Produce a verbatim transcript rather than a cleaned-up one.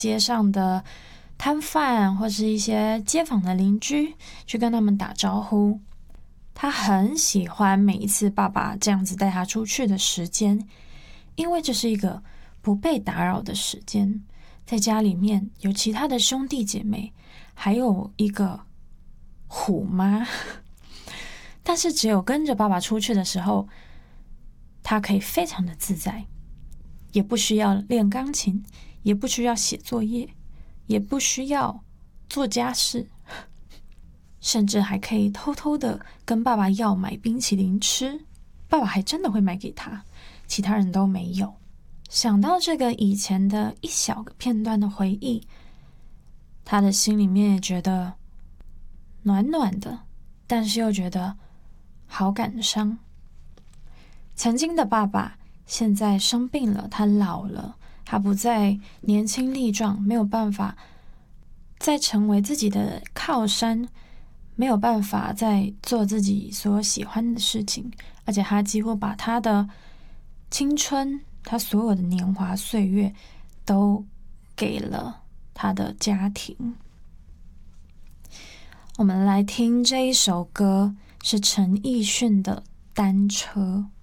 街上的摊贩或是一些街坊的邻居去跟他们打招呼。他很喜欢每一次爸爸这样子带他出去的时间，因为这是一个不被打扰的时间。在家里面有其他的兄弟姐妹，还有一个虎妈，但是只有跟着爸爸出去的时候，他可以非常的自在，也不需要练钢琴，也不需要写作业，也不需要做家事，甚至还可以偷偷的跟爸爸要买冰淇淋吃，爸爸还真的会买给他，其他人都没有。想到这个以前的一小个片段的回忆，他的心里面也觉得暖暖的，但是又觉得好感伤。曾经的爸爸现在生病了，他老了，他不再年轻力壮，没有办法再成为自己的靠山，没有办法再做自己所喜欢的事情，而且他几乎把他的青春，他所有的年华岁月都给了他的家庭。我们来听这一首歌，是陈奕迅的《单车》。